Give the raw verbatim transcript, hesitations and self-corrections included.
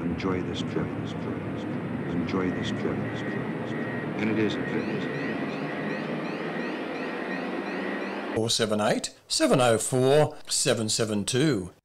Enjoy this trip. Enjoy this trip. And it is a trip. four seven eight, seven oh four, seven seven two.